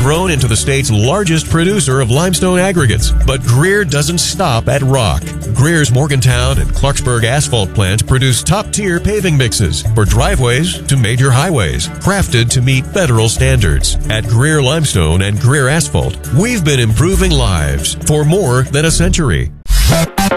grown into the state's largest producer of limestone aggregates. But Greer doesn't stop at rock. Greer's Morgantown and Clarksburg asphalt plants produce top-tier paving mixes for driveways to major highways, crafted to meet federal standards. At Greer Limestone and Greer Asphalt, we've been improving lives for more than a century.